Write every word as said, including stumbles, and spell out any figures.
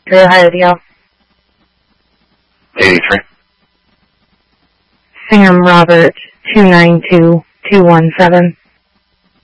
Three Ohio D L. eighty-three. Sam Robert, two nine two two one seven.